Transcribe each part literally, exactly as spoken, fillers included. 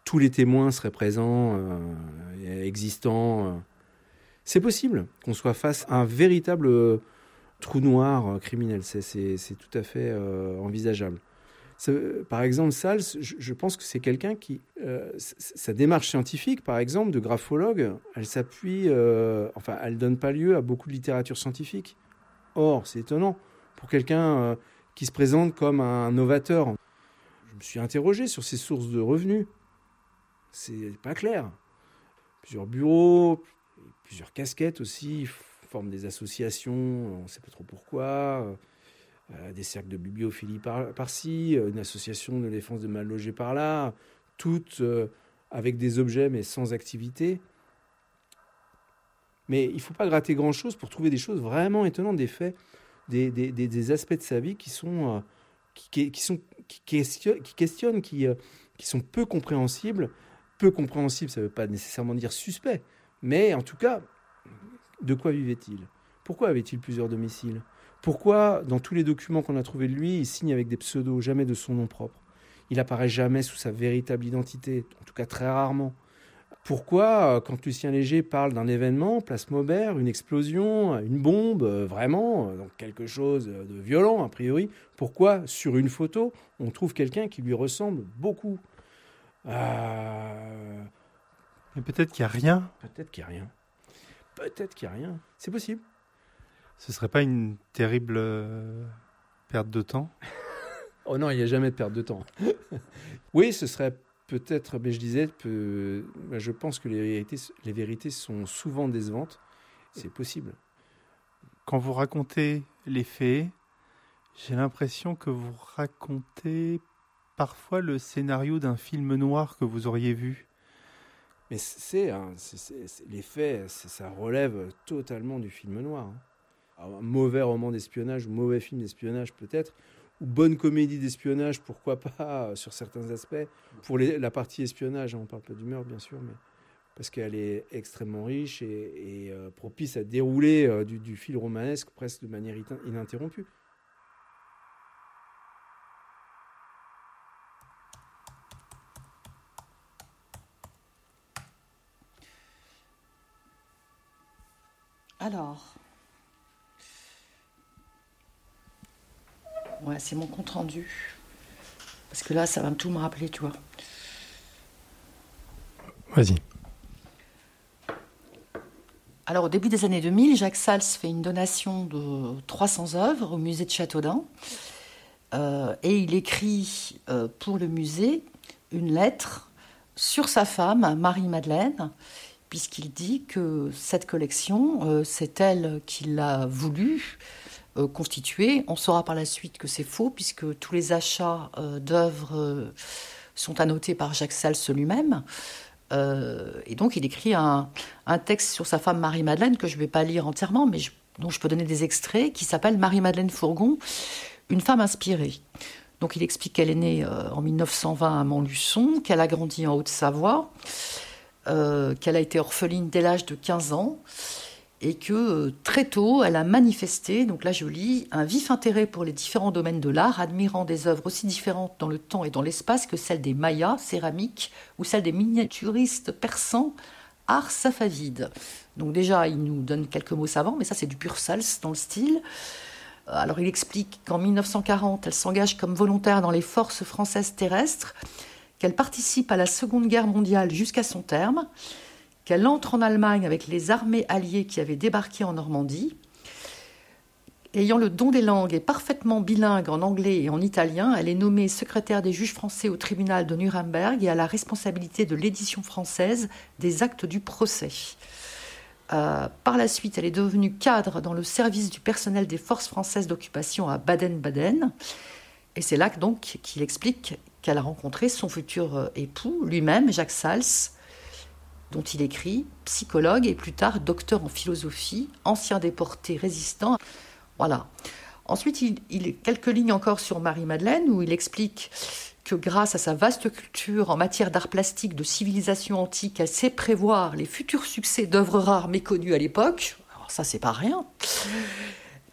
tous les témoins seraient présents, euh, existants. Euh. C'est possible qu'on soit face à un véritable euh, trou noir euh, criminel. C'est, c'est, c'est tout à fait euh, envisageable. C'est, par exemple, Sals, je, je pense que c'est quelqu'un qui... Euh, sa démarche scientifique, par exemple, de graphologue, elle s'appuie... Euh, enfin, elle ne donne pas lieu à beaucoup de littérature scientifique. Or, c'est étonnant, pour quelqu'un euh, qui se présente comme un novateur. Je me suis interrogé sur ses sources de revenus. C'est pas clair. Plusieurs bureaux, plusieurs casquettes aussi, forment des associations, on ne sait pas trop pourquoi, euh, des cercles de bibliophilie par, par-ci, une association de défense de mal logés par-là, toutes euh, avec des objets mais sans activité. Mais il ne faut pas gratter grand-chose pour trouver des choses vraiment étonnantes, des faits, des, des, des, des aspects de sa vie qui sont, euh, qui, qui, sont, qui, questionnent, qui, questionnent qui, euh, qui sont peu compréhensibles. Peu compréhensible, ça ne veut pas nécessairement dire suspect, mais en tout cas, de quoi vivait-il ? Pourquoi avait-il plusieurs domiciles ? Pourquoi, dans tous les documents qu'on a trouvés de lui, il signe avec des pseudos, jamais de son nom propre ? Il apparaît jamais sous sa véritable identité, en tout cas très rarement. Pourquoi, quand Lucien Léger parle d'un événement, place Maubert, une explosion, une bombe, vraiment, donc quelque chose de violent a priori, pourquoi, sur une photo, on trouve quelqu'un qui lui ressemble beaucoup ? Euh... Mais peut-être qu'il n'y a rien. Peut-être qu'il n'y a rien. Peut-être qu'il n'y a rien. C'est possible. Ce ne serait pas une terrible euh, perte de temps ? Oh non, il n'y a jamais de perte de temps. Oui, ce serait peut-être, mais je disais, peu, je pense que les vérités, les vérités sont souvent décevantes. C'est possible. Quand vous racontez les faits, j'ai l'impression que vous racontez parfois le scénario d'un film noir que vous auriez vu. Mais c'est, hein, c'est, c'est, c'est les faits, c'est, ça relève totalement du film noir. Hein. Alors, un mauvais roman d'espionnage ou mauvais film d'espionnage peut-être, ou bonne comédie d'espionnage, pourquoi pas, sur certains aspects. Pour les, la partie espionnage, on ne parle pas du meurtre bien sûr, mais parce qu'elle est extrêmement riche et, et euh, propice à dérouler euh, du, du fil romanesque presque de manière ininterrompue. Alors, ouais, c'est mon compte rendu. Parce que là, ça va tout me rappeler, tu vois. Vas-y. Alors, au début des années deux mille, Jacques Sals fait une donation de trois cents œuvres au musée de Châteaudun. Euh, et il écrit euh, pour le musée une lettre sur sa femme, Marie-Madeleine, puisqu'il dit que cette collection, euh, c'est elle qui l'a voulu euh, constituer. On saura par la suite que c'est faux, puisque tous les achats euh, d'œuvres euh, sont annotés par Jacques Sals lui-même. Euh, et donc, il écrit un, un texte sur sa femme Marie-Madeleine, que je ne vais pas lire entièrement, mais je, dont je peux donner des extraits, qui s'appelle « Marie-Madeleine Fourgon, une femme inspirée ». Donc, il explique qu'elle est née euh, en mille neuf cent vingt à Montluçon, qu'elle a grandi en Haute-Savoie, Euh, qu'elle a été orpheline dès l'âge de quinze ans et que euh, très tôt, elle a manifesté, donc là je lis, un vif intérêt pour les différents domaines de l'art, admirant des œuvres aussi différentes dans le temps et dans l'espace que celles des Mayas, céramiques, ou celles des miniaturistes persans, art safavide. Donc déjà, il nous donne quelques mots savants, mais ça c'est du pur Sals dans le style. Alors il explique qu'en mille neuf cent quarante, elle s'engage comme volontaire dans les forces françaises terrestres, qu'elle participe à la Seconde Guerre mondiale jusqu'à son terme, qu'elle entre en Allemagne avec les armées alliées qui avaient débarqué en Normandie. Ayant le don des langues et parfaitement bilingue en anglais et en italien, elle est nommée secrétaire des juges français au tribunal de Nuremberg et a la responsabilité de l'édition française des actes du procès. Euh, par la suite, elle est devenue cadre dans le service du personnel des forces françaises d'occupation à Baden-Baden. Et c'est là donc qu'il explique qu'elle a rencontré son futur époux, lui-même, Jacques Sals, dont il écrit « psychologue et plus tard docteur en philosophie, ancien déporté résistant ». Voilà. Ensuite, il, il quelques lignes encore sur Marie-Madeleine, où il explique que grâce à sa vaste culture en matière d'art plastique, de civilisation antique, elle sait prévoir les futurs succès d'œuvres rares méconnues à l'époque. Alors ça, c'est pas rien.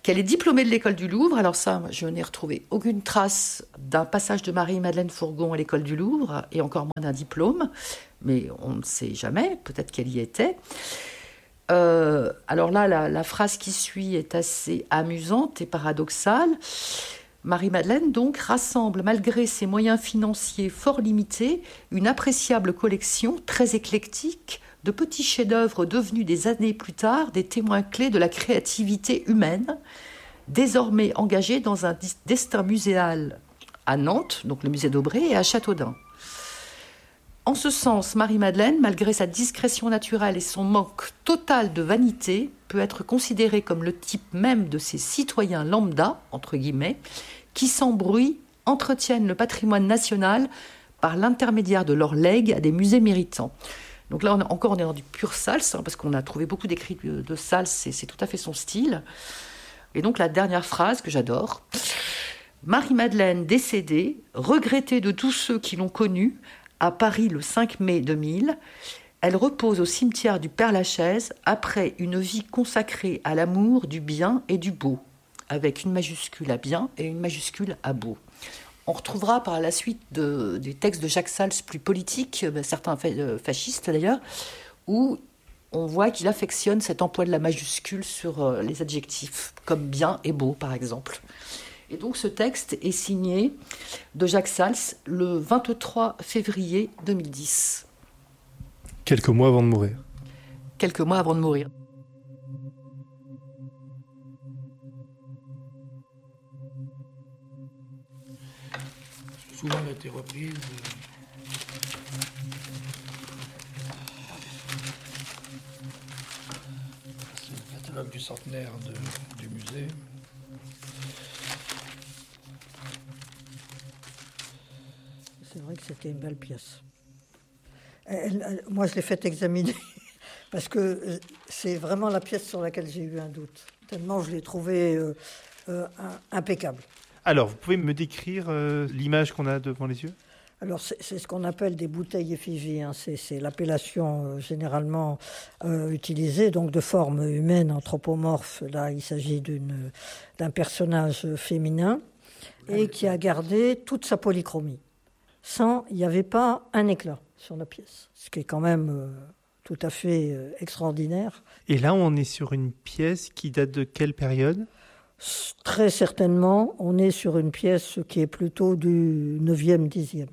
qu'elle est diplômée de l'école du Louvre. Alors ça, je n'ai retrouvé aucune trace d'un passage de Marie-Madeleine Fourgon à l'école du Louvre, et encore moins d'un diplôme, mais on ne sait jamais, peut-être qu'elle y était. Euh, alors là, la, la phrase qui suit est assez amusante et paradoxale. Marie-Madeleine, donc, rassemble, malgré ses moyens financiers fort limités, une appréciable collection très éclectique de petits chefs-d'œuvre devenus des années plus tard des témoins clés de la créativité humaine, désormais engagés dans un destin muséal à Nantes, donc le musée d'Aubray, et à Châteaudun. En ce sens, Marie-Madeleine, malgré sa discrétion naturelle et son manque total de vanité, peut être considérée comme le type même de ces citoyens lambda, entre guillemets, qui sans bruit entretiennent le patrimoine national par l'intermédiaire de leurs legs à des musées méritants. Donc là, on a, encore, on est dans du pur Sals, hein, parce qu'on a trouvé beaucoup d'écrits de, de Sals, et c'est tout à fait son style. Et donc la dernière phrase que j'adore. Marie-Madeleine décédée, regrettée de tous ceux qui l'ont connue, à Paris le cinq mai deux mille, elle repose au cimetière du Père-Lachaise après une vie consacrée à l'amour du bien et du beau, avec une majuscule à bien et une majuscule à beau. On retrouvera par la suite de, des textes de Jacques Sals plus politiques, certains fascistes d'ailleurs, où on voit qu'il affectionne cet emploi de la majuscule sur les adjectifs, comme bien et beau par exemple. Et donc ce texte est signé de Jacques Sals le vingt-trois février deux mille dix. Quelques mois avant de mourir. Quelques mois avant de mourir. Souvent elle a été reprise. C'est le catalogue du centenaire de, du musée. C'est vrai que c'était une belle pièce. Elle, elle, moi, je l'ai fait examiner parce que c'est vraiment la pièce sur laquelle j'ai eu un doute. Tellement je l'ai trouvée euh, euh, impeccable. Alors, vous pouvez me décrire euh, l'image qu'on a devant les yeux ? Alors, c'est, c'est ce qu'on appelle des bouteilles effigies. Hein. C'est, c'est l'appellation euh, généralement euh, utilisée, donc de forme humaine, anthropomorphe. Là, il s'agit d'une, d'un personnage féminin et qui a gardé toute sa polychromie. Sans, il n'y avait pas un éclat sur la pièce, ce qui est quand même euh, tout à fait euh, extraordinaire. Et là, on est sur une pièce qui date de quelle période ? Très certainement, on est sur une pièce qui est plutôt du neuvième, dixième.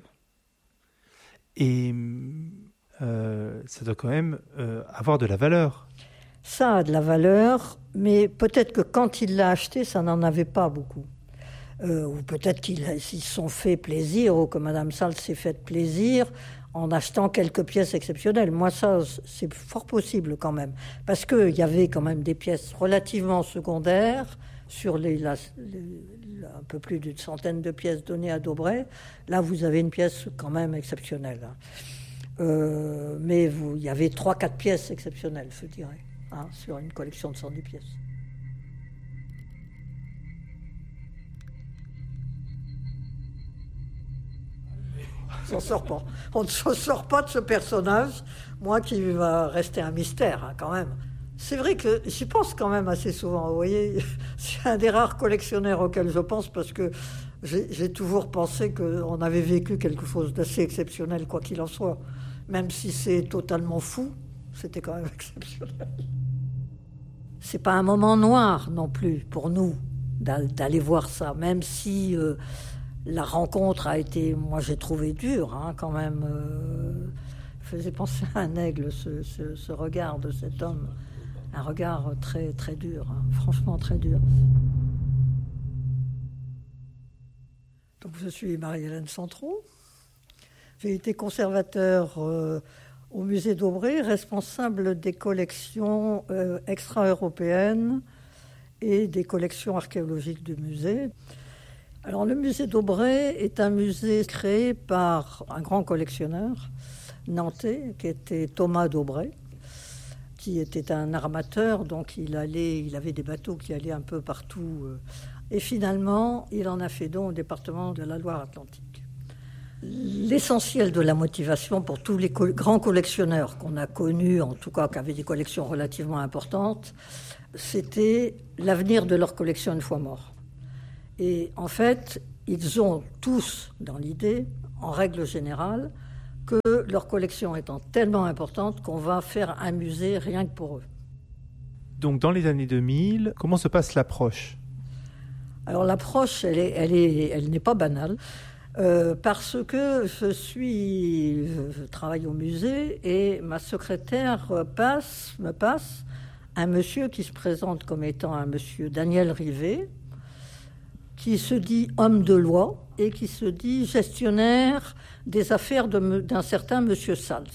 Et euh, ça doit quand même euh, avoir de la valeur. Ça a de la valeur, mais peut-être que quand il l'a acheté, ça n'en avait pas beaucoup. Euh, ou peut-être qu'ils se sont fait plaisir, ou que Madame Sals s'est fait plaisir en achetant quelques pièces exceptionnelles. Moi, ça, c'est fort possible quand même. Parce qu'il y avait quand même des pièces relativement secondaires sur les, la, les, un peu plus d'une centaine de pièces données à d'Aubray. Là, vous avez une pièce quand même exceptionnelle. Euh, mais vous, il y avait trois quatre pièces exceptionnelles, je dirais, hein, sur une collection de cent dix pièces. On sort pas. On ne se sort pas de ce personnage, moi qui va rester un mystère hein, quand même. C'est vrai que j'y pense quand même assez souvent, vous voyez. C'est un des rares collectionneurs auxquels je pense parce que j'ai, j'ai toujours pensé qu'on avait vécu quelque chose d'assez exceptionnel, quoi qu'il en soit. Même si c'est totalement fou, c'était quand même exceptionnel. C'est pas un moment noir non plus pour nous d'aller voir ça, même si... Euh, La rencontre a été, moi j'ai trouvé dure, hein, quand même. Euh, faisait penser à un aigle, ce, ce, ce regard de cet homme. Un regard très, très dur, hein, franchement très dur. Donc je suis Marie-Hélène Centron. J'ai été conservateur euh, au musée d'Aubray, responsable des collections euh, extra-européennes et des collections archéologiques du musée. Alors, le musée d'Aubray est un musée créé par un grand collectionneur nantais, qui était Thomas d'Aubray, qui était un armateur, donc il, allait, il avait des bateaux qui allaient un peu partout. Et finalement, il en a fait don au département de la Loire-Atlantique. L'essentiel de la motivation pour tous les co- grands collectionneurs qu'on a connus, en tout cas qui avaient des collections relativement importantes, c'était l'avenir de leur collection une fois morts. Et en fait, ils ont tous dans l'idée, en règle générale, que leur collection étant tellement importante qu'on va faire un musée rien que pour eux. Donc dans les années deux mille, comment se passe l'approche ? Alors l'approche, elle, est, elle, est, elle n'est pas banale, euh, parce que je suis, je travaille au musée et ma secrétaire passe, me passe un monsieur qui se présente comme étant un monsieur Daniel Rivet, qui se dit homme de loi et qui se dit gestionnaire des affaires de, d'un certain monsieur Sals.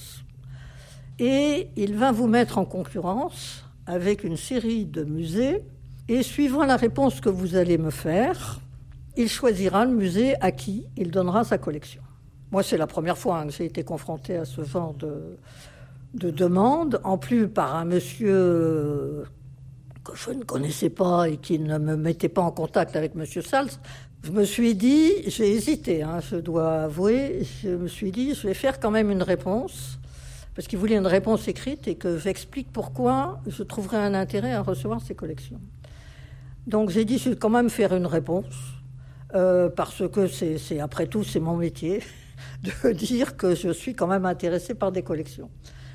Et il va vous mettre en concurrence avec une série de musées, et suivant la réponse que vous allez me faire, il choisira le musée à qui il donnera sa collection. Moi, c'est la première fois hein, que j'ai été confrontée à ce genre de, de demande, en plus par un monsieur que je ne connaissais pas et qui ne me mettait pas en contact avec monsieur Sals. Je me suis dit, j'ai hésité, hein, je dois avouer, je me suis dit, je vais faire quand même une réponse, parce qu'il voulait une réponse écrite et que j'explique pourquoi je trouverais un intérêt à recevoir ces collections. Donc j'ai dit, je vais quand même faire une réponse, euh, parce que c'est, c'est, après tout, c'est mon métier, de dire que je suis quand même intéressée par des collections.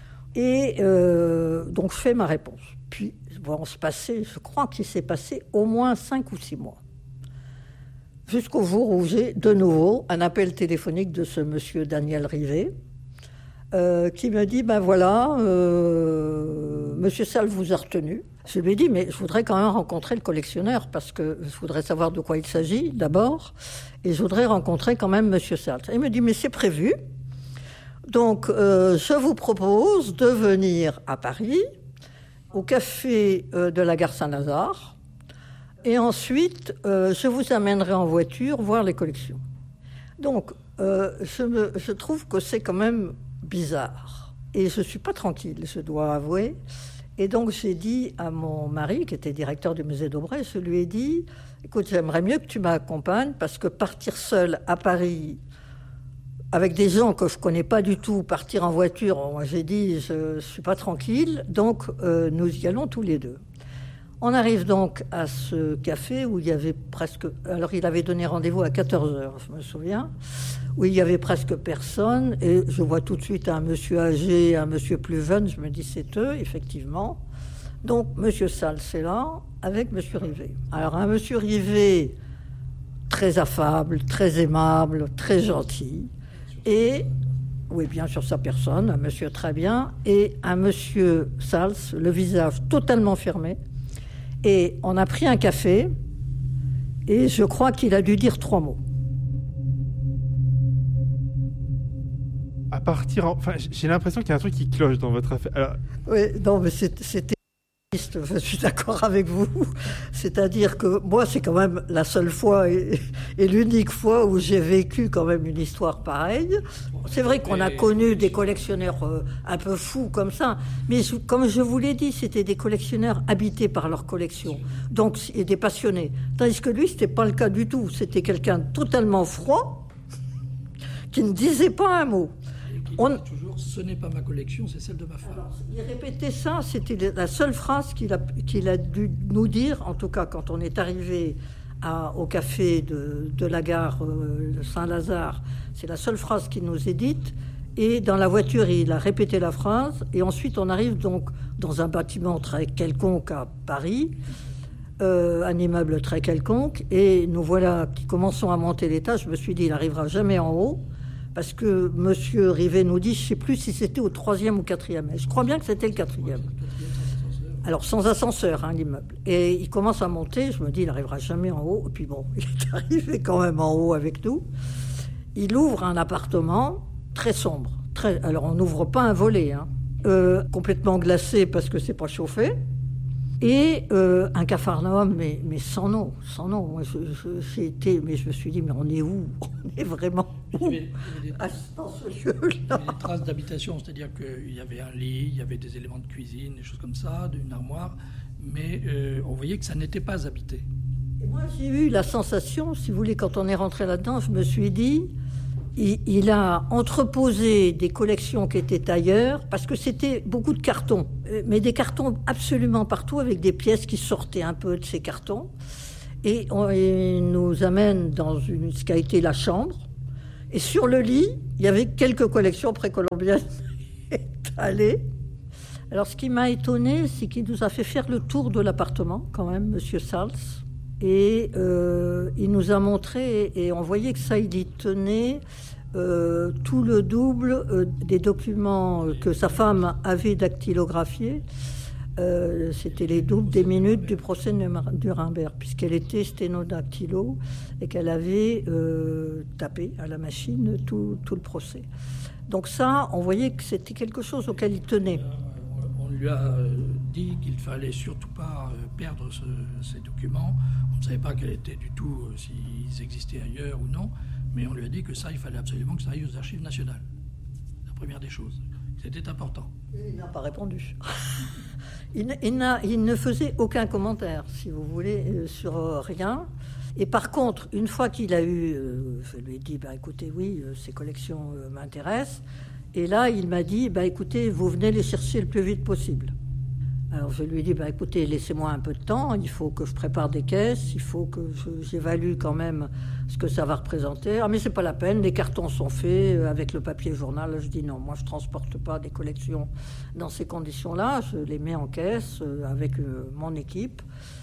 Et euh, donc je fais ma réponse. Puis, bon, se passer, je crois qu'il s'est passé au moins cinq ou six mois. Jusqu'au jour où j'ai de nouveau un appel téléphonique de ce monsieur Daniel Rivet, euh, qui me dit, ben voilà, euh, monsieur Sals vous a retenu. Je lui ai dit, mais je voudrais quand même rencontrer le collectionneur, parce que je voudrais savoir de quoi il s'agit, d'abord, et je voudrais rencontrer quand même monsieur Sals. Il me dit, mais c'est prévu. Donc, euh, je vous propose de venir à Paris, au café euh, de la gare Saint-Lazare, et ensuite, euh, je vous amènerai en voiture voir les collections. Donc, euh, je, me, je trouve que c'est quand même bizarre. Et je ne suis pas tranquille, je dois avouer. Et donc, j'ai dit à mon mari, qui était directeur du musée d'Aubray, je lui ai dit, écoute, j'aimerais mieux que tu m'accompagnes, parce que partir seul à Paris, avec des gens que je ne connais pas du tout, partir en voiture, moi j'ai dit, je ne suis pas tranquille, donc euh, nous y allons tous les deux. On arrive donc à ce café où il y avait presque... Alors il avait donné rendez-vous à quatorze heures, je me souviens, où il y avait presque personne, et je vois tout de suite un monsieur âgé, un monsieur plus jeune, je me dis c'est eux, effectivement. Donc monsieur Sals est là, avec monsieur Rivet. Alors un monsieur Rivet très affable, très aimable, très gentil, et, oui, bien sûr, sa personne, un monsieur très bien, et un monsieur Sals, le visage totalement fermé. Et on a pris un café, et je crois qu'il a dû dire trois mots. À partir... En... Enfin, j'ai l'impression qu'il y a un truc qui cloche dans votre affaire. Alors... Oui, non, mais c'était... Je suis d'accord avec vous. C'est-à-dire que moi, c'est quand même la seule fois et, et l'unique fois où j'ai vécu quand même une histoire pareille. C'est vrai qu'on a connu des collectionneurs euh, un peu fous comme ça, mais je, comme je vous l'ai dit, c'était des collectionneurs habités par leur collection, donc et des passionnés. Tandis que lui, c'était pas le cas du tout. C'était quelqu'un de totalement froid qui ne disait pas un mot. On... toujours, ce n'est pas ma collection, c'est celle de ma femme. Alors, il répétait ça, c'était la seule phrase qu'il a, qu'il a dû nous dire, en tout cas quand on est arrivé à, au café de, de la gare euh, de Saint-Lazare, c'est la seule phrase qu'il nous ait dite, et dans la voiture il a répété la phrase, et ensuite on arrive donc dans un bâtiment très quelconque à Paris, euh, un immeuble très quelconque, et nous voilà qui commençons à monter l'étage. Je me suis dit, il n'arrivera jamais en haut, parce que monsieur Rivet nous dit, je ne sais plus si c'était au troisième ou quatrième. Je crois bien que c'était le quatrième. Alors, sans ascenseur, hein, l'immeuble. Et il commence à monter, je me dis, il n'arrivera jamais en haut. Et puis bon, il est arrivé quand même en haut avec nous. Il ouvre un appartement très sombre. Très... Alors, on n'ouvre pas un volet, hein. euh, complètement glacé parce que c'est pas chauffé. Et euh, un capharnaüm, mais, mais sans nom, sans nom. Moi, je, je, j'ai été, mais je me suis dit, mais on est où? On est vraiment où? Il y avait, il y avait des, dans ce lieu-là. Il y avait des traces d'habitation, c'est-à-dire qu'il y avait un lit, il y avait des éléments de cuisine, des choses comme ça, une armoire, mais euh, on voyait que ça n'était pas habité. Et moi, j'ai eu la sensation, si vous voulez, quand on est rentré là-dedans, je me suis dit, il, il a entreposé des collections qui étaient ailleurs, parce que c'était beaucoup de cartons, mais des cartons absolument partout, avec des pièces qui sortaient un peu de ces cartons. Et on, il nous amène dans une, ce qui a été la chambre. Et sur le lit, il y avait quelques collections précolombiennes étalées. Alors, ce qui m'a étonné, c'est qu'il nous a fait faire le tour de l'appartement, quand même, Monsieur Sals. Et euh, il nous a montré, et on voyait que ça, il y tenait euh, tout le double euh, des documents que sa femme avait dactylographiés. Euh, c'était les doubles des minutes du procès de Nuremberg, puisqu'elle était sténodactylo et qu'elle avait euh, tapé à la machine tout, tout le procès. Donc ça, on voyait que c'était quelque chose auquel il tenait. On lui a dit qu'il ne fallait surtout pas perdre ce, ces documents. On ne savait pas quel était du tout euh, s'ils existaient ailleurs ou non, mais on lui a dit que ça, il fallait absolument que ça aille aux archives nationales. La première des choses. C'était important. Il n'a pas répondu. il, il, n'a, il ne faisait aucun commentaire, si vous voulez, euh, sur euh, rien. Et par contre, une fois qu'il a eu... Euh, je lui ai dit, bah, écoutez, oui, euh, ces collections euh, m'intéressent. Et là, il m'a dit, bah, écoutez, vous venez les chercher le plus vite possible. Alors je lui ai dit, bah, écoutez, laissez-moi un peu de temps, il faut que je prépare des caisses, il faut que je, j'évalue quand même ce que ça va représenter. Ah mais c'est pas la peine, les cartons sont faits avec le papier journal. Je dis non, moi je transporte pas des collections dans ces conditions-là, je les mets en caisse avec mon équipe.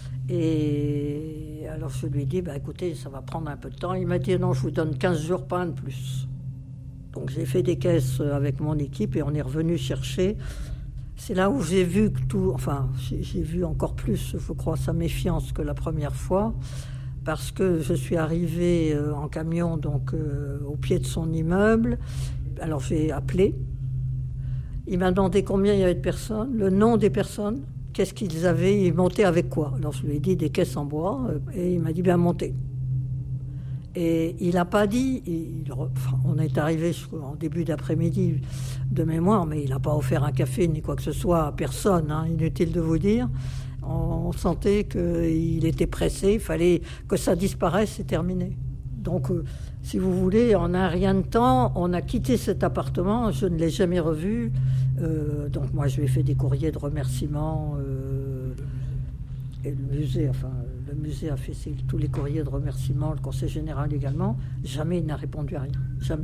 Et alors je lui ai dit, bah, écoutez, ça va prendre un peu de temps. Il m'a dit, non, je vous donne quinze jours, pas un de plus. Donc j'ai fait des caisses avec mon équipe et on est revenu chercher. C'est là où j'ai vu que tout, enfin, j'ai, j'ai vu encore plus, je crois, sa méfiance que la première fois, parce que je suis arrivée euh, en camion, donc euh, au pied de son immeuble. Alors j'ai appelé. Il m'a demandé combien il y avait de personnes, le nom des personnes, qu'est-ce qu'ils avaient, ils montaient avec quoi. Alors je lui ai dit des caisses en bois, euh, et il m'a dit bien monter. Et il n'a pas dit, il, enfin, on est arrivé en début d'après-midi de mémoire, mais il n'a pas offert un café ni quoi que ce soit à personne, hein, inutile de vous dire. On, on sentait qu'il était pressé, il fallait que ça disparaisse et terminer. Donc, euh, si vous voulez, en un rien de temps, on a quitté cet appartement, je ne l'ai jamais revu. Euh, donc moi, je lui ai fait des courriers de remerciements. Euh, et le musée, enfin... Le musée a fait tous les courriers de remerciement, le conseil général également. Jamais il n'a répondu à rien. Jamais.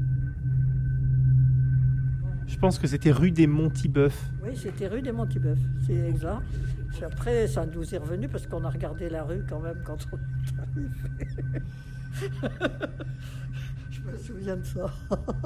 Je pense que c'était rue des Montiboeufs. Oui, c'était rue des Montiboeufs, c'est exact. Puis après, ça nous est revenu parce qu'on a regardé la rue quand même quand on est arrivé. Je me souviens de ça.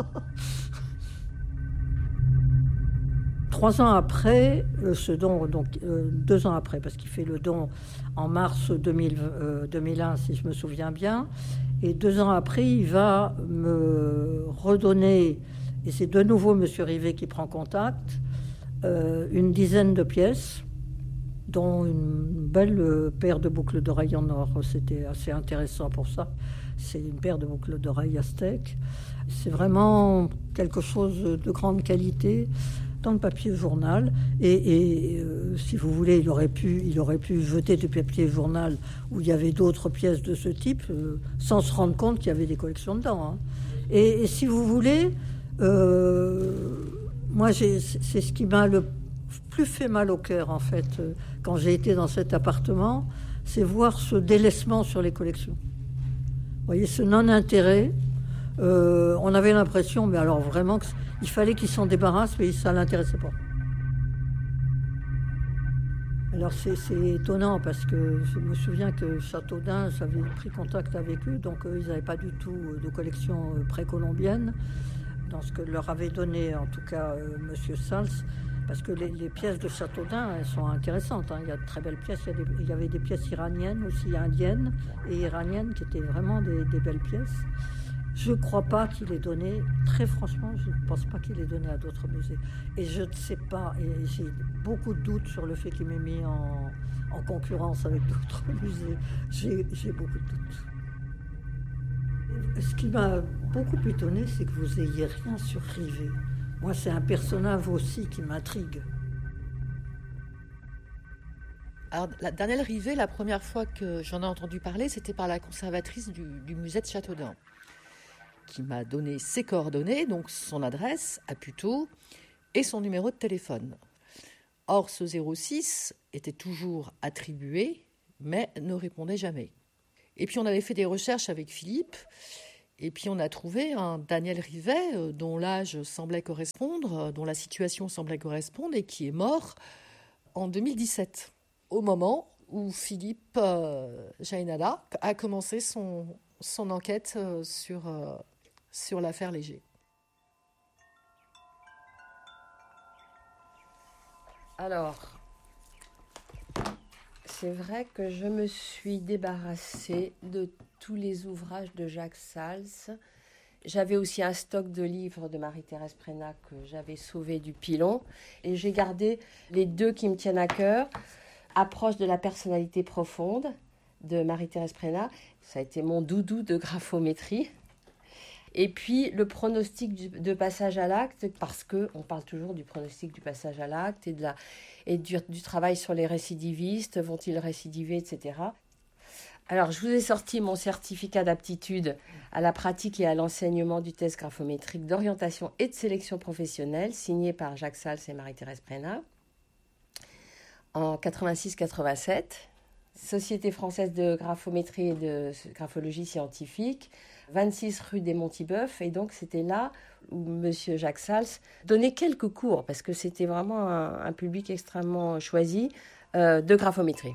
Trois ans après, euh, ce don, donc euh, deux ans après, parce qu'il fait le don en mars deux mille, euh, deux mille un, si je me souviens bien, et deux ans après, il va me redonner, et c'est de nouveau M. Rivet qui prend contact, euh, une dizaine de pièces, dont une belle euh, paire de boucles d'oreilles en or. C'était assez intéressant pour ça. C'est une paire de boucles d'oreilles aztèques. C'est vraiment quelque chose de grande qualité, dans le papier journal, et, et euh, si vous voulez, il aurait pu, il aurait pu jeter du papier journal où il y avait d'autres pièces de ce type, euh, sans se rendre compte qu'il y avait des collections dedans. Hein. Et, et si vous voulez, euh, moi, j'ai, c'est ce qui m'a le plus fait mal au cœur, en fait, euh, quand j'ai été dans cet appartement, c'est voir ce délaissement sur les collections. Vous voyez, ce non-intérêt. Euh, on avait l'impression, mais alors vraiment, qu'il fallait qu'il s'en débarrasse, mais ça ne l'intéressait pas. Alors c'est, c'est étonnant parce que je me souviens que Châteaudun, j'avais pris contact avec eux, donc euh, ils n'avaient pas du tout de collection euh, précolombienne, dans ce que leur avait donné en tout cas euh, Monsieur Sals, parce que les, les pièces de Châteaudun, elles sont intéressantes, hein. Il y a de très belles pièces, il y, a des, il y avait des pièces iraniennes aussi, indiennes et iraniennes, qui étaient vraiment des, des belles pièces. Je ne crois pas qu'il ait donné, très franchement, je ne pense pas qu'il ait donné à d'autres musées. Et je ne sais pas, et j'ai beaucoup de doutes sur le fait qu'il m'ait mis en, en concurrence avec d'autres musées. J'ai, j'ai beaucoup de doutes. Ce qui m'a beaucoup étonné, c'est que vous n'ayez rien sur Rivet. Moi, c'est un personnage aussi qui m'intrigue. Alors, la Daniel Rivet, la première fois que j'en ai entendu parler, c'était par la conservatrice du, du musée de Châteaudun. qui m'a donné ses coordonnées, donc son adresse à Puteaux et son numéro de téléphone. Or, ce zéro six était toujours attribué, mais ne répondait jamais. Et puis, on avait fait des recherches avec Philippe, et puis on a trouvé un Daniel Rivet, dont l'âge semblait correspondre, dont la situation semblait correspondre, et qui est mort en deux mille dix-sept, au moment où Philippe euh, Jaénada a commencé son, son enquête euh, sur, euh, sur l'affaire Léger. Alors, c'est vrai que je me suis débarrassée de tous les ouvrages de Jacques Sals. J'avais aussi un stock de livres de Marie-Thérèse Prénat que j'avais sauvé du pilon. Et j'ai gardé les deux qui me tiennent à cœur. Approche de la personnalité profonde de Marie-Thérèse Prénat. Ça a été mon doudou de graphométrie. Et puis le pronostic du, de passage à l'acte, parce qu'on parle toujours du pronostic du passage à l'acte et, de la, et du, du travail sur les récidivistes, vont-ils récidiver, et cetera. Alors, je vous ai sorti mon certificat d'aptitude à la pratique et à l'enseignement du test graphométrique d'orientation et de sélection professionnelle, signé par Jacques Sals et Marie-Thérèse Prénat, en quatre-vingt-six quatre-vingt-sept. Société française de graphométrie et de graphologie scientifique, vingt-six rue des Monts-Tibeuf. Et donc, c'était là où M. Jacques Sals donnait quelques cours, parce que c'était vraiment un, un public extrêmement choisi, euh, de graphométrie.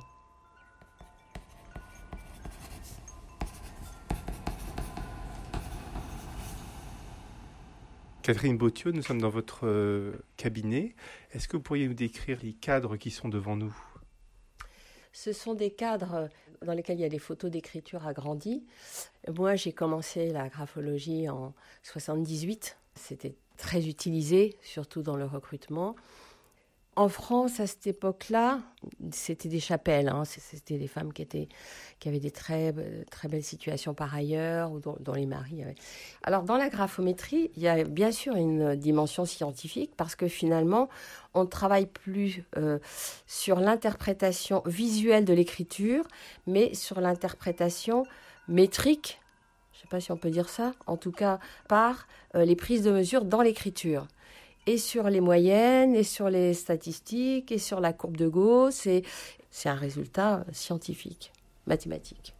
Catherine Bautiot, nous sommes dans votre euh, cabinet. Est-ce que vous pourriez nous décrire les cadres qui sont devant nous ? Ce sont des cadres dans lesquels il y a des photos d'écriture agrandies. Moi, j'ai commencé la graphologie en soixante-dix-huit. C'était très utilisé, surtout dans le recrutement. En France, à cette époque-là, c'était des chapelles. Hein. C'était des femmes qui, étaient, qui avaient des très, très belles situations par ailleurs, ou dont, dont les maris avaient. Alors, dans la graphométrie, il y a bien sûr une dimension scientifique, parce que finalement, on ne travaille plus euh, sur l'interprétation visuelle de l'écriture, mais sur l'interprétation métrique, je ne sais pas si on peut dire ça, en tout cas par euh, les prises de mesure dans l'écriture. Et sur les moyennes, et sur les statistiques, et sur la courbe de Gauss. Et c'est un résultat scientifique, mathématique.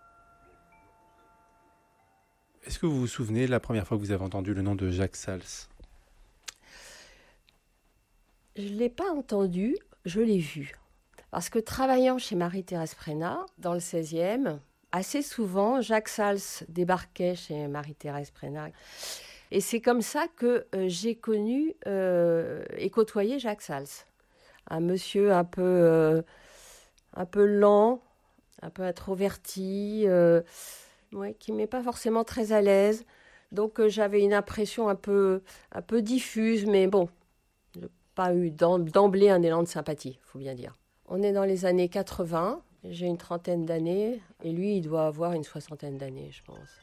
Est-ce que vous vous souvenez de la première fois que vous avez entendu le nom de Jacques Sals ? Je ne l'ai pas entendu, je l'ai vu. Parce que travaillant chez Marie-Thérèse Prénat, dans le seizième, assez souvent, Jacques Sals débarquait chez Marie-Thérèse Prénat. Et c'est comme ça que euh, j'ai connu euh, et côtoyé Jacques Sals. Un monsieur un peu, euh, un peu lent, un peu introverti, euh, ouais, qui ne met pas forcément très à l'aise. Donc euh, j'avais une impression un peu, un peu diffuse, mais bon, je n'ai pas eu d'emblée un élan de sympathie, il faut bien dire. On est dans les années quatre-vingts, j'ai une trentaine d'années, et lui, il doit avoir une soixantaine d'années, je pense.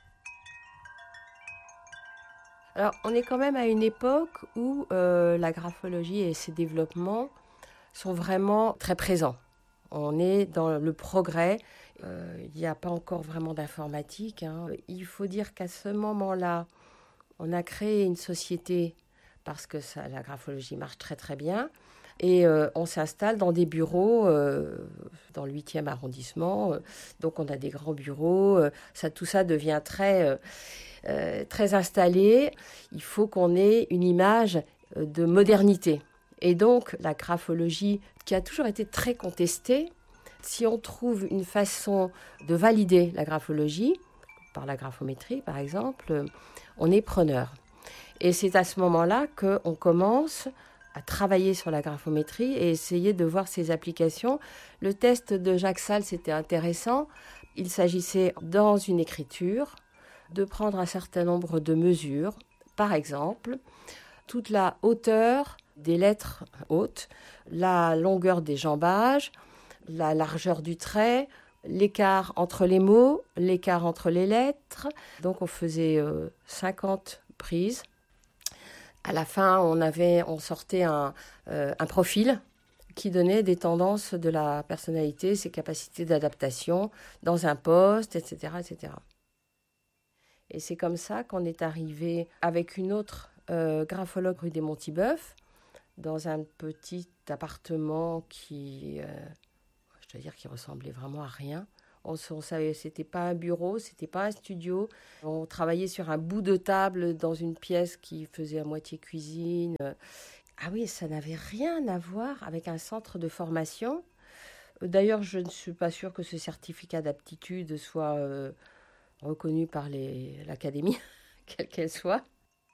Alors, on est quand même à une époque où euh, la graphologie et ses développements sont vraiment très présents. On est dans le progrès. Euh, il n'y a pas encore vraiment d'informatique. Hein. Il faut dire qu'à ce moment-là, on a créé une société parce que ça, la graphologie marche très très bien. Et euh, on s'installe dans des bureaux euh, dans le huitième arrondissement. Donc, on a des grands bureaux. Euh, ça, tout ça devient très... Euh, Euh, très installé, il faut qu'on ait une image euh, de modernité. Et donc, la graphologie, qui a toujours été très contestée, si on trouve une façon de valider la graphologie, par la graphométrie par exemple, euh, on est preneur. Et c'est à ce moment-là qu'on commence à travailler sur la graphométrie et essayer de voir ses applications. Le test de Jacques Sals était intéressant. Il s'agissait, dans une écriture, de prendre un certain nombre de mesures. Par exemple, toute la hauteur des lettres hautes, la longueur des jambages, la largeur du trait, l'écart entre les mots, l'écart entre les lettres. Donc on faisait euh, cinquante prises. À la fin, on, avait, on sortait un, euh, un profil qui donnait des tendances de la personnalité, ses capacités d'adaptation dans un poste, et cetera, et cetera. Et c'est comme ça qu'on est arrivé avec une autre euh, graphologue rue des Monts-Tibeuf, dans un petit appartement qui, euh, je dois dire, qui ressemblait vraiment à rien. On, on savait, c'était pas un bureau, c'était pas un studio. On travaillait sur un bout de table dans une pièce qui faisait à moitié cuisine. Ah oui, ça n'avait rien à voir avec un centre de formation. D'ailleurs, je ne suis pas sûre que ce certificat d'aptitude soit euh, reconnu par les, l'académie, quelle qu'elle soit.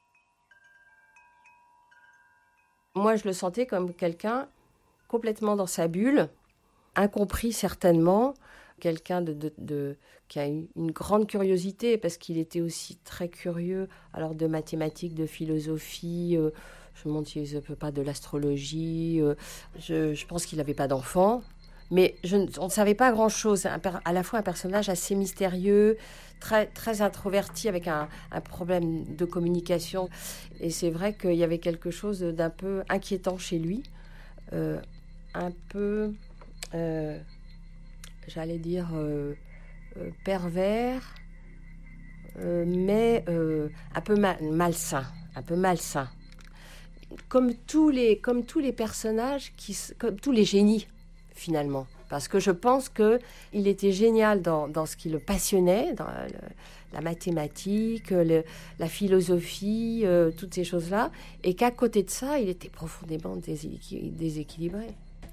Moi, je le sentais comme quelqu'un complètement dans sa bulle, incompris certainement, quelqu'un de, de, de, qui a eu une grande curiosité, parce qu'il était aussi très curieux, alors de mathématiques, de philosophie, euh, je me demande s'il ne peut pas de l'astrologie, euh, je, je pense qu'il n'avait pas d'enfant, mais je, on ne savait pas grand-chose, un, à la fois un personnage assez mystérieux, très, très introverti, avec un, un problème de communication, et c'est vrai qu'il y avait quelque chose d'un peu inquiétant chez lui, euh, un peu... Euh, j'allais dire euh, euh, pervers, euh, mais euh, un peu mal, malsain, un peu malsain. Comme tous les, comme tous les personnages, qui, comme tous les génies, finalement. Parce que je pense qu'il était génial dans, dans ce qui le passionnait, dans le, la mathématique, le, la philosophie, euh, toutes ces choses-là, et qu'à côté de ça, il était profondément déséquil- déséquilibré.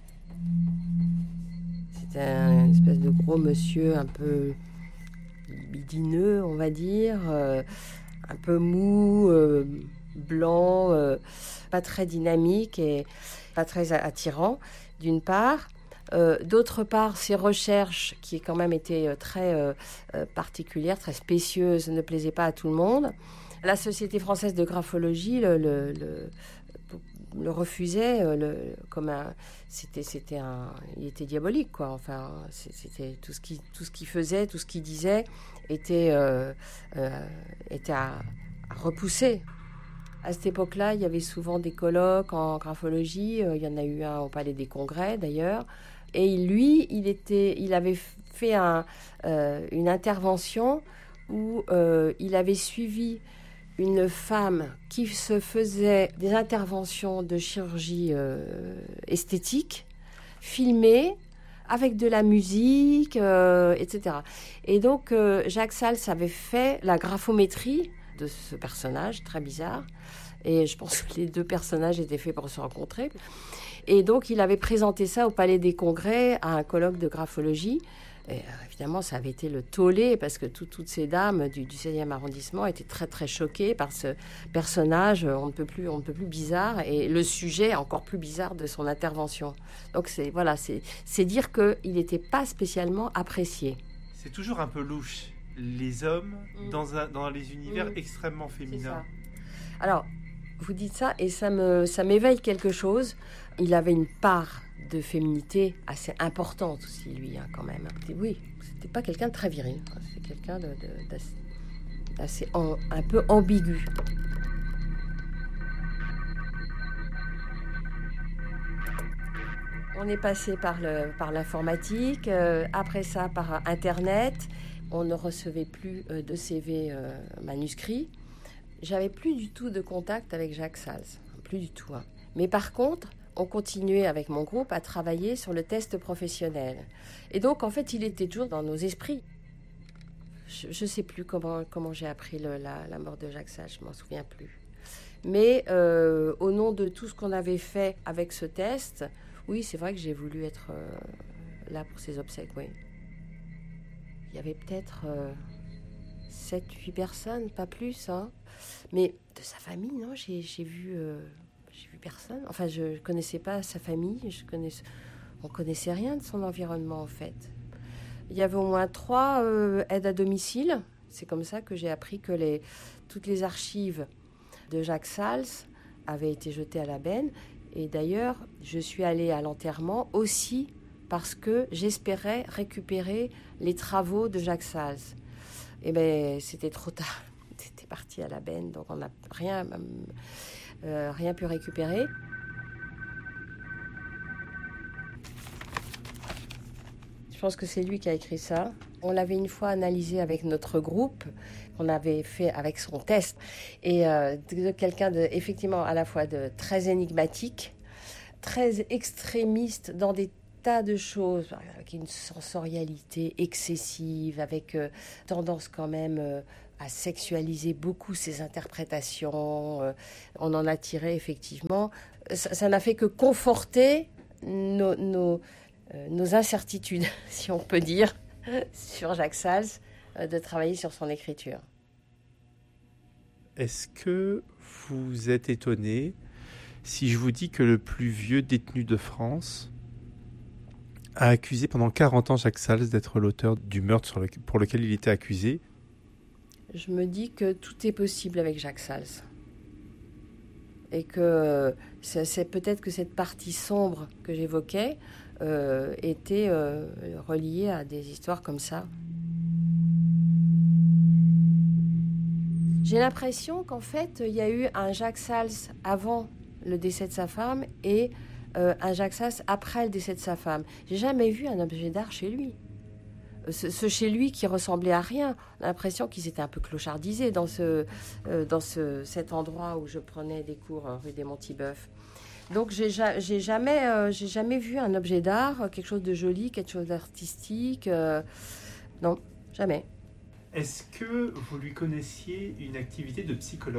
C'était un espèce de gros monsieur un peu libidineux, on va dire, euh, un peu mou, euh, blanc, euh, pas très dynamique et pas très attirant, d'une part. Euh, d'autre part, ses recherches, qui quand même étaient très euh, particulières, très spécieuses, ne plaisaient pas à tout le monde. La Société française de graphologie le, le, le, le refusait le, comme un... C'était, c'était un... Il était diabolique, quoi. Enfin, c'était tout ce qu'il, tout ce qu'il faisait, tout ce qu'il disait était, euh, euh, était à, à repousser. À cette époque-là, il y avait souvent des colloques en graphologie. Il y en a eu un au Palais des Congrès, d'ailleurs. Et lui, il, était, il avait fait un, euh, une intervention où euh, il avait suivi une femme qui se faisait des interventions de chirurgie euh, esthétique, filmées, avec de la musique, euh, et cetera. Et donc, euh, Jacques Sals avait fait la graphométrie de ce personnage très bizarre. Et je pense que les deux personnages étaient faits pour se rencontrer. Et donc, il avait présenté ça au Palais des Congrès à un colloque de graphologie. Et évidemment, ça avait été le tollé parce que tout, toutes ces dames du, du seizième arrondissement étaient très, très choquées par ce personnage on ne peut plus, on ne peut plus bizarre et le sujet encore plus bizarre de son intervention. Donc, c'est, voilà, c'est, c'est dire qu'il n'était pas spécialement apprécié. C'est toujours un peu louche, les hommes mmh. dans, un, dans les univers mmh. extrêmement féminins. Alors, vous dites ça et ça, me, ça m'éveille quelque chose. Il avait une part de féminité assez importante aussi, lui, hein, quand même. Oui, c'était pas quelqu'un de très viril. C'est quelqu'un de, de, d'assez, d'assez en, un peu ambigu. On est passé par, le, par l'informatique, euh, après ça par Internet. On ne recevait plus euh, de C V euh, manuscrits. J'avais plus du tout de contact avec Jacques Sals, plus du tout. Hein. Mais par contre, on continuait avec mon groupe à travailler sur le test professionnel. Et donc, en fait, il était toujours dans nos esprits. Je ne sais plus comment, comment j'ai appris le, la, la mort de Jacques Sals, je ne m'en souviens plus. Mais euh, au nom de tout ce qu'on avait fait avec ce test, oui, c'est vrai que j'ai voulu être euh, là pour ses obsèques, oui. Il y avait peut-être euh, sept huit personnes, pas plus, hein. Mais de sa famille, non, j'ai, j'ai vu... Euh, J'ai vu personne. Enfin, je ne connaissais pas sa famille. Je connaissais, on ne connaissait rien de son environnement, en fait. Il y avait au moins trois euh, aides à domicile. C'est comme ça que j'ai appris que les, toutes les archives de Jacques Sals avaient été jetées à la benne. Et d'ailleurs, je suis allée à l'enterrement aussi parce que j'espérais récupérer les travaux de Jacques Sals. Et bien, c'était trop tard. C'était parti à la benne, donc on n'a rien... Euh, rien pu récupérer. Je pense que c'est lui qui a écrit ça. On l'avait une fois analysé avec notre groupe, qu'on avait fait avec son test, et euh, de quelqu'un de, effectivement à la fois de très énigmatique, très extrémiste dans des tas de choses, avec une sensorialité excessive, avec euh, tendance quand même euh, à sexualiser beaucoup ses interprétations. Euh, on en a tiré effectivement. Ça, ça n'a fait que conforter nos, nos, euh, nos incertitudes, si on peut dire, sur Jacques Sals, euh, de travailler sur son écriture. Est-ce que vous êtes étonné si je vous dis que le plus vieux détenu de France a accusé pendant quarante ans Jacques Sals d'être l'auteur du meurtre sur le, pour lequel il était accusé? Je me dis que tout est possible avec Jacques Sals. Et que c'est, c'est peut-être que cette partie sombre que j'évoquais euh, était euh, reliée à des histoires comme ça. J'ai l'impression qu'en fait, il y a eu un Jacques Sals avant le décès de sa femme et euh, un Jacques Sals après le décès de sa femme. J'ai jamais vu un objet d'art chez lui. Ce, ce chez lui qui ressemblait à rien. On a l'impression qu'il s'était un peu clochardisé dans, ce, euh, dans ce, cet endroit où je prenais des cours euh, rue des Montiboeuf. Donc j'ai, j'ai, jamais, euh, j'ai jamais vu un objet d'art, quelque chose de joli, quelque chose d'artistique. Euh, non, jamais. Est-ce que vous lui connaissiez une activité de psychologue ?